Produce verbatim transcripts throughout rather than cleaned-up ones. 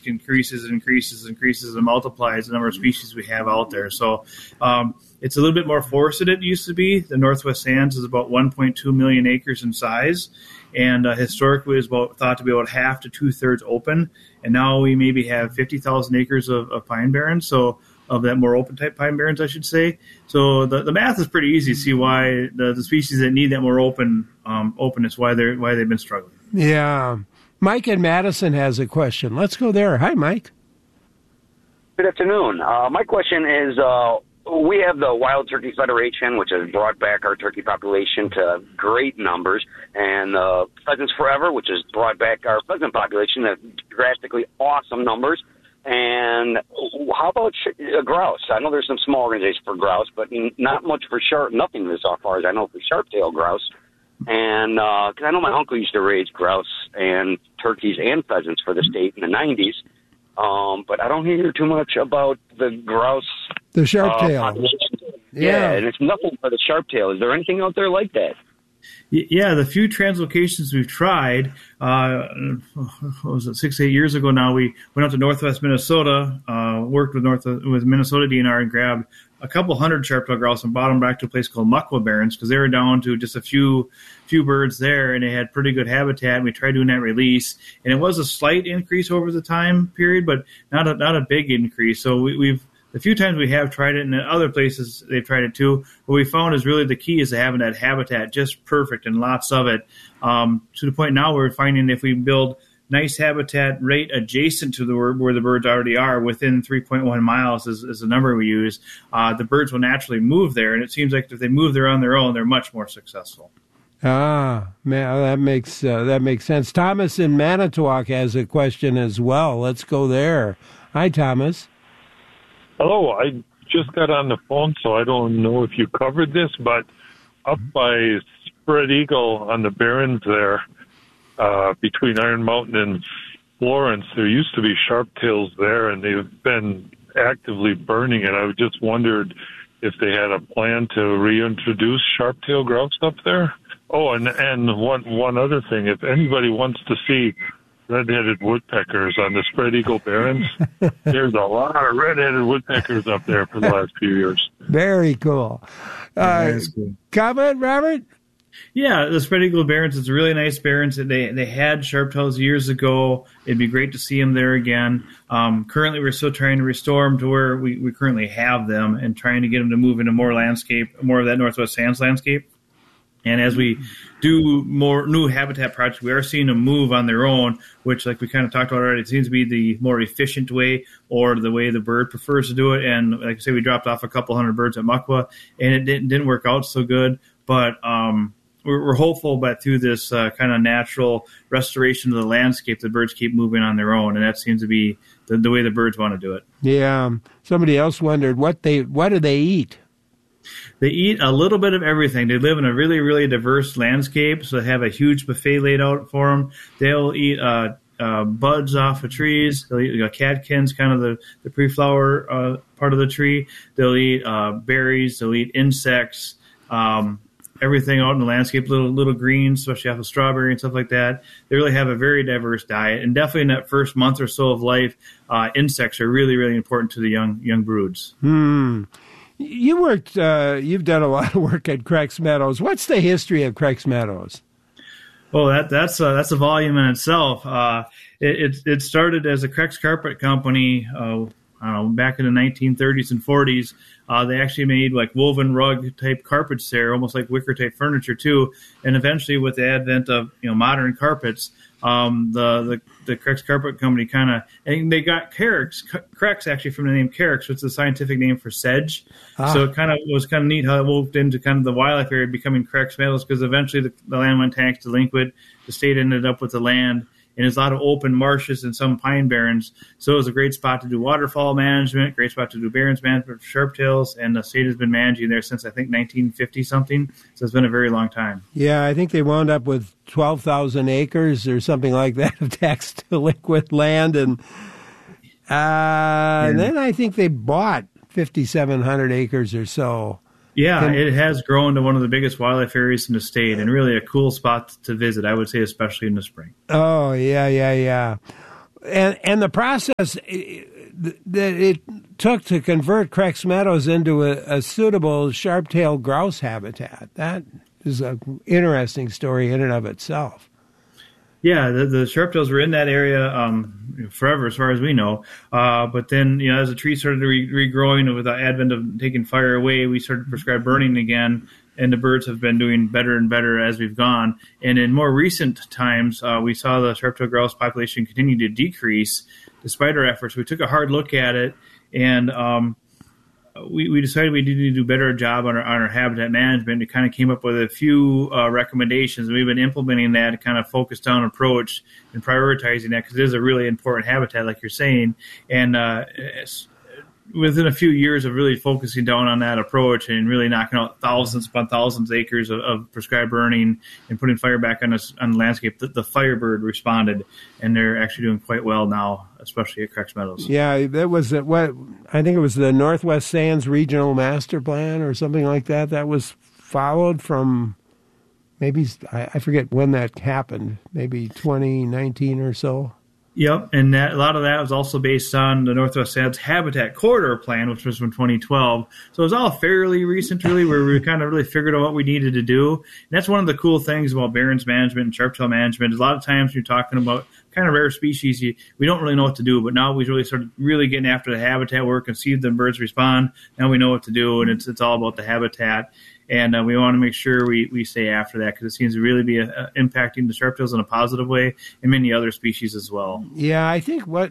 increases and increases and increases and multiplies the number of species we have out there. So um, it's a little bit more forested than it used to be. The Northwest Sands is about one point two million acres in size, and uh, historically is about thought to be about half to two-thirds open. And now we maybe have fifty thousand acres of, of pine barrens, so of that more open-type pine barrens, I should say. So the, the math is pretty easy to see why the, the species that need that more open um, openness, why they're why they've been struggling. Yeah. Mike in Madison has a question. Let's go there. Hi, Mike. Good afternoon. Uh, my question is, uh, we have the Wild Turkey Federation, which has brought back our turkey population to great numbers, and uh, Pheasants Forever, which has brought back our pheasant population to drastically awesome numbers. And how about sh- uh, grouse? I know there's some small organizations for grouse, but not much for sharp, nothing as far as I know for sharp-tailed grouse. And uh 'cause I know my uncle used to raise grouse and turkeys and pheasants for the state in the nineties. Um, but I don't hear too much about the grouse. The sharp-tail. Uh, yeah. yeah, and it's nothing for the sharp-tail. Is there anything out there like that? Yeah, the few translocations we've tried, uh, what was it, six, eight years ago now, we went out to northwest Minnesota, uh, worked with North with Minnesota D N R and grabbed a couple hundred sharp-tailed grouse and brought them back to a place called Muckwa Barrens because they were down to just a few few birds there, and they had pretty good habitat, and we tried doing that release. And it was a slight increase over the time period, but not a, not a big increase. So we, we've the few times we have tried it, and in other places they've tried it too, what we found is really the key is to having that habitat just perfect and lots of it. Um, to the point now we're finding if we build nice habitat right adjacent to the where the birds already are, within three point one miles is, is the number we use, uh, the birds will naturally move there. And it seems like if they move there on their own, they're much more successful. Ah, man, that makes uh, that makes sense. Thomas in Manitowoc has a question as well. Let's go there. Hi, Thomas. Hello, I just got on the phone, so I don't know if you covered this, but up by Spread Eagle on the Barrens there, uh, between Iron Mountain and Florence, there used to be sharp-tails there, and they've been actively burning it. I just wondered if they had a plan to reintroduce sharp-tail grouse up there. Oh, and and one one other thing, if anybody wants to see red-headed woodpeckers on the Spread Eagle Barrens, there's a lot of red-headed woodpeckers up there for the last few years. Very cool. Uh, yeah, cool. Comment, Robert? Yeah, the Spread Eagle Barrens, it's a really nice barrens. They they had sharp-tails years ago. It'd be great to see them there again. Um, currently, we're still trying to restore them to where we, we currently have them and trying to get them to move into more landscape, more of that Northwest Sands landscape. And as we do more new habitat projects, we are seeing them move on their own, which, like we kind of talked about already, it seems to be the more efficient way or the way the bird prefers to do it. And like I say, we dropped off a couple hundred birds at Muckwa, and it didn't, didn't work out so good. But um, we're, we're hopeful that through this uh, kind of natural restoration of the landscape, the birds keep moving on their own. And that seems to be the, the way the birds want to do it. Yeah. Somebody else wondered, what they what do they eat? They eat a little bit of everything. They live in a really, really diverse landscape, so they have a huge buffet laid out for them. They'll eat uh, uh, buds off of trees. They'll eat you know, catkins, kind of the, the pre-flower uh, part of the tree. They'll eat uh, berries. They'll eat insects, um, everything out in the landscape, little little greens, especially off of strawberry and stuff like that. They really have a very diverse diet. And definitely in that first month or so of life, uh, insects are really, really important to the young young broods. Hmm. You worked, uh, you've done a lot of work at Crex Meadows. What's the history of Crex Meadows? Well, that, that's a, that's a volume in itself. Uh, it, it it started as a Crex Carpet Company, uh, I don't know, back in the nineteen thirties and forties. Uh, they actually made like woven rug type carpets there, almost like wicker type furniture too. And eventually, with the advent of you know modern carpets, um, the the the Crex Carpet Company kind of and they got Carex Crex actually from the name Carex, which is the scientific name for sedge. Ah. So it kind of was kind of neat how it moved into kind of the wildlife area, becoming Crex Meadows, because eventually the, the land went taxed delinquent. The state ended up with the land. And there's a lot of open marshes and some pine barrens. So it was a great spot to do waterfall management, great spot to do barrens management for sharp-tails, and the state has been managing there since, I think, nineteen fifty-something. So it's been a very long time. Yeah, I think they wound up with twelve thousand acres or something like that of taxed delinquent land. And, uh, yeah. and then I think they bought fifty-seven hundred acres or so. Yeah, Can, it has grown to one of the biggest wildlife areas in the state, and really a cool spot to visit, I would say, especially in the spring. Oh, yeah, yeah, yeah. and and the process that it took to convert Crex Meadows into a, a suitable sharp-tailed grouse habitat, that is an interesting story in and of itself. Yeah, the, the sharp-tails were in that area um, forever, as far as we know. Uh, but then, you know, as the tree started re- regrowing with the advent of taking fire away, we started to prescribe burning again, and the birds have been doing better and better as we've gone. And in more recent times, uh, we saw the sharp-tailed grouse population continue to decrease despite our efforts. We took a hard look at it, and um, we, we decided we needed to do a better job on our, on our habitat management. It kind of came up with a few uh, recommendations, and we've been implementing that kind of focused down approach and prioritizing that because it is a really important habitat, like you're saying. And uh, it's, within a few years of really focusing down on that approach and really knocking out thousands upon thousands of acres of, of prescribed burning and putting fire back on, us, on the landscape, the, the Firebird responded, and they're actually doing quite well now, especially at Crex Meadows. Yeah, that was a, what I think it was the Northwest Sands Regional Master Plan or something like that. That was followed from maybe, I, I forget when that happened, maybe twenty nineteen or so. Yep, and that, a lot of that was also based on the Northwest Sands Habitat Corridor Plan, which was from twenty twelve. So it was all fairly recent, really, where we kind of really figured out what we needed to do. And that's one of the cool things about Barrens management and sharp-tail management. Is a lot of times you're talking about kind of rare species, you, we don't really know what to do. But now we really started really getting after the habitat work and see the birds respond. Now we know what to do, and it's it's all about the habitat. And uh, we want to make sure we, we stay after that because it seems to really be a, a impacting the sharp-tails in a positive way and many other species as well. Yeah, I think what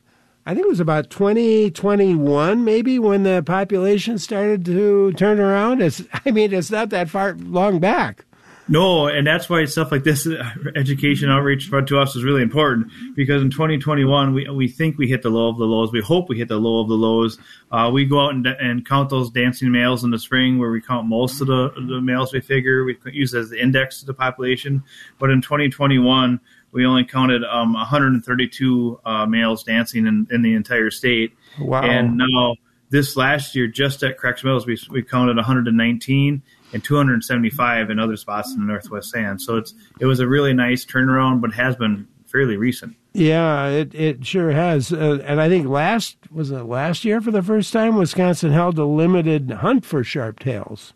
I think it was about twenty twenty-one maybe when the population started to turn around. It's I mean, it's not that far long back. No, and that's why stuff like this, education outreach to us is really important because in twenty twenty-one, we we think we hit the low of the lows. We hope we hit the low of the lows. Uh, we go out and, and count those dancing males in the spring where we count most of the, the males we figure. We use it as the index to the population. But in twenty twenty-one, we only counted um, one hundred thirty-two uh, males dancing in, in the entire state. Wow. And now this last year, just at Crex Meadows, we, we counted one hundred nineteen. And two hundred seventy-five in other spots in the Northwest Sands. So it's it was a really nice turnaround, but has been fairly recent. Yeah, it, it sure has. Uh, and I think last, was it last year for the first time, Wisconsin held a limited hunt for sharp-tails.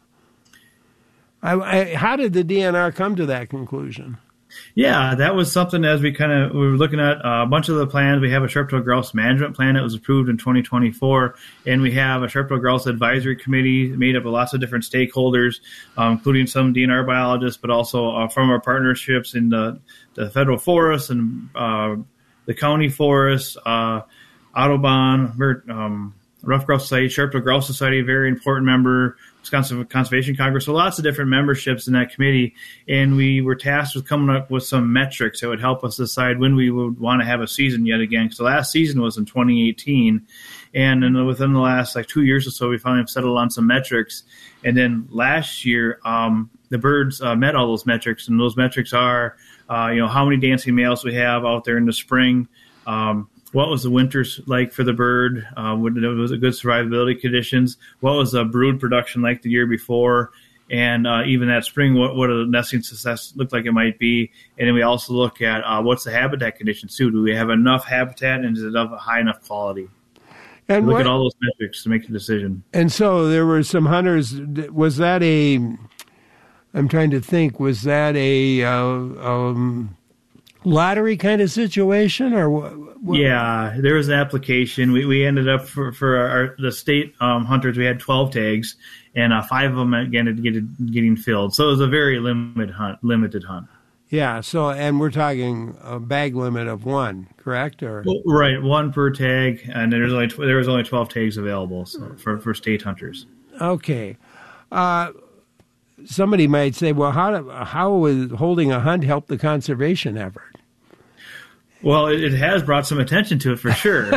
I, I, how did the D N R come to that conclusion? Yeah, that was something as we kind of, we were looking at a bunch of the plans. We have a sharp-tailed grouse management plan that was approved in twenty twenty-four, and we have a sharp-tailed grouse advisory committee made up of lots of different stakeholders, um, including some D N R biologists, but also uh, from our partnerships in the, the federal forests and uh, the county forests, uh, Audubon, um, Rough Grouse Society, Sharp-tailed Grouse Society, a very important member, Wisconsin Conservation Congress, so lots of different memberships in that committee, and we were tasked with coming up with some metrics that would help us decide when we would want to have a season yet again, because the last season was in twenty eighteen, and then within the last like two years or so, we finally settled on some metrics, and then last year, um, the birds uh, met all those metrics, and those metrics are, uh, you know, how many dancing males we have out there in the spring, um, what was the winters like for the bird? Uh, was it good survivability conditions? What was the brood production like the year before? And uh, even that spring, what what a nesting success looked like it might be. And then we also look at uh, what's the habitat conditions too. Do we have enough habitat and is it of high enough quality? And look what, at all those metrics to make a decision. And so there were some hunters. Was that a? I'm trying to think. Was that a? Uh, um, lottery kind of situation, or what? Yeah, there was an application. We we ended up for for our the state um, hunters. We had twelve tags, and uh, five of them again getting getting filled. So it was a very limited hunt. Limited hunt. Yeah. So and we're talking a bag limit of one, correct? Or right, one per tag, and there's only there was only twelve tags available so, for for state hunters. Okay. Uh, somebody might say, well, how do, how would holding a hunt help the conservation effort? Well, it, it has brought some attention to it for sure.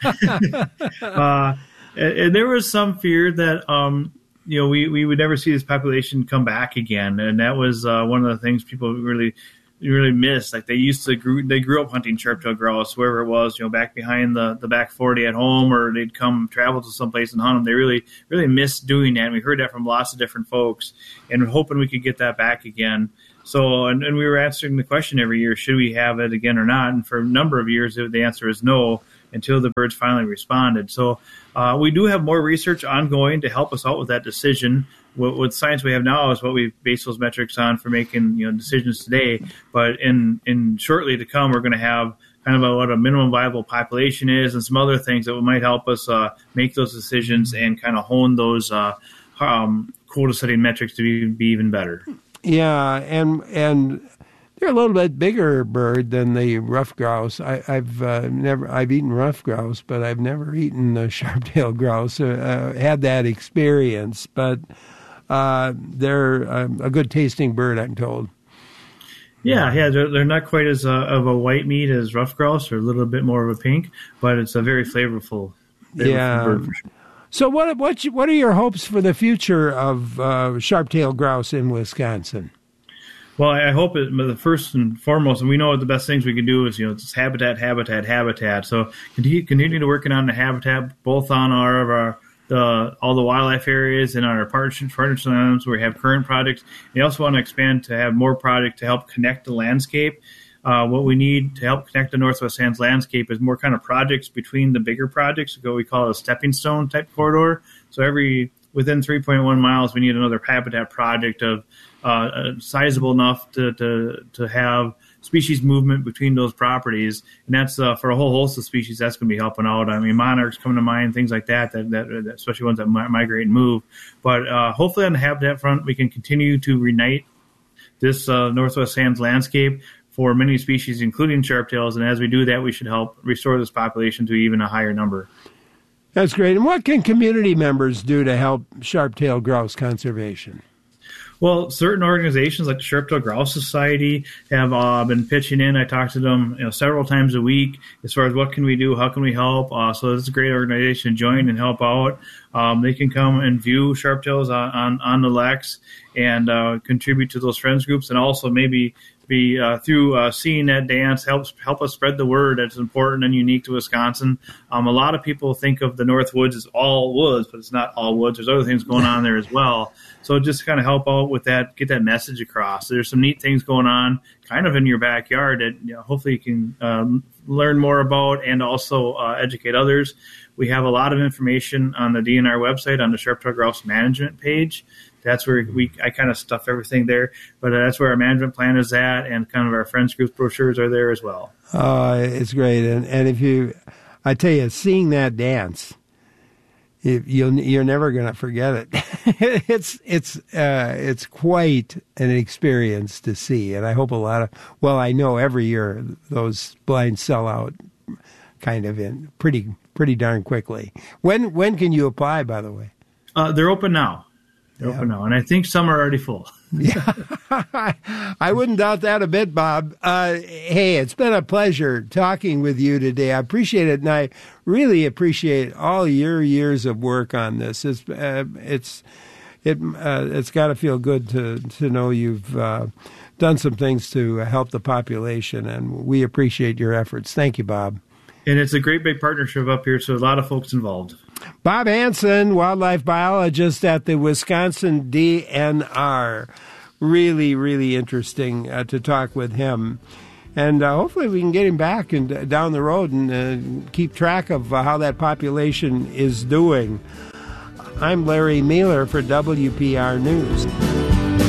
uh, and, and there was some fear that, um, you know, we, we would never see this population come back again. And that was uh, one of the things people really, really missed. Like they used to, grew, they grew up hunting sharp-tailed grouse, wherever it was, you know, back behind the, the back forty at home, or they'd come travel to someplace and hunt them. They really, really missed doing that. And we heard that from lots of different folks, and we're hoping we could get that back again. So, and, and we were answering the question every year, should we have it again or not? And for a number of years, the answer is no, until the birds finally responded. So uh, we do have more research ongoing to help us out with that decision. What, what science we have now is what we base those metrics on for making, you know, decisions today. But in, in shortly to come, we're going to have kind of a, what a minimum viable population is and some other things that might help us uh, make those decisions and kind of hone those uh, um, quota setting metrics to be, be even better. Yeah, and and they're a little bit bigger bird than the ruffed grouse. I, I've uh, never I've eaten ruffed grouse, but I've never eaten the sharp-tailed grouse. Uh, had that experience, but uh, they're um, a good tasting bird, I'm told. Yeah, yeah, they're, they're not quite as uh, of a white meat as ruffed grouse, or a little bit more of a pink, but it's a very flavorful. flavorful yeah. bird for sure. So what what what are your hopes for the future of uh, sharp-tailed grouse in Wisconsin? Well, I hope it, the first and foremost, and we know the best things we can do is, you know, it's habitat, habitat, habitat. So continue, continue to working on the habitat, both on our, our the all the wildlife areas and our partnership partnership lands where we have current projects. We also want to expand to have more projects to help connect the landscape. Uh, what we need to help connect the Northwest Hands landscape is more kind of projects between the bigger projects. What we call a stepping stone type corridor. So every within three point one miles, we need another habitat project of uh, sizable enough to, to to have species movement between those properties, and that's uh, for a whole host of species. That's going to be helping out. I mean, monarchs come to mind, things like that. That, that, that especially ones that migrate and move. But uh, hopefully, on the habitat front, we can continue to reunite this uh, Northwest Hands landscape for many species, including sharptails. And as we do that, we should help restore this population to even a higher number. That's great. And what can community members do to help sharp-tailed grouse conservation? Well, certain organizations like the Sharp-tailed Grouse Society have uh, been pitching in. I talk to them, you know, several times a week as far as what can we do, how can we help. Uh, so it's a great organization to join and help out. Um, they can come and view sharptails on, on, on the Lex and uh, contribute to those friends groups, and also maybe be uh, through uh, seeing that dance helps help us spread the word that's important and unique to Wisconsin. Um, a lot of people think of the North Woods as all woods, but it's not all woods. There's other things going on there as well. So just kind of help out with that, get that message across. There's some neat things going on kind of in your backyard that, you know, hopefully you can um, learn more about and also uh, educate others. We have a lot of information on the D N R website on the Sharp-tailed Grouse Management page. That's where we I kind of stuff everything there, but uh, that's where our management plan is at, and kind of our friends group brochures are there as well. Uh, it's great, and and if you, I tell you, seeing that dance, if you'll you're never going to forget it. it's it's uh, it's quite an experience to see, and I hope a lot of well, I know every year those blinds sell out, kind of in pretty pretty darn quickly. When when can you apply? By the way, uh, they're open now. They're yeah. open now, and I think some are already full. Yeah, I wouldn't doubt that a bit, Bob. Uh, hey, it's been a pleasure talking with you today. I appreciate it, and I really appreciate all your years of work on this. It's uh, it's it uh, it's got to feel good to to know you've uh, done some things to help the population, and we appreciate your efforts. Thank you, Bob. And it's a great big partnership up here, so a lot of folks involved. Bob Hansen, wildlife biologist at the Wisconsin D N R. Really, really interesting uh, to talk with him. And uh, hopefully we can get him back and uh, down the road and uh, keep track of uh, how that population is doing. I'm Larry Mueller for W P R News.